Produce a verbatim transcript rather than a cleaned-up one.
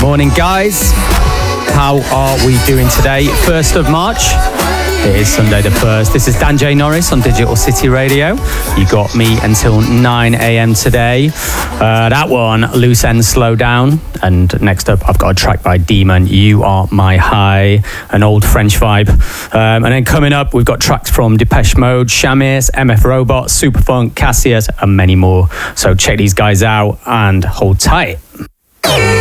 Morning, guys. How are we doing today? first of March. It is Sunday the first. This is Dan J. Norris on Digital City Radio. You got me until nine a.m. today. Uh, that one, Loose End Slow Down. And next up, I've got a track by Demon, You Are My High, an old French vibe. Um, and then coming up, we've got tracks from Depeche Mode, Shamis, M F Robot, Superfunk, Cassius, and many more. So check these guys out and hold tight.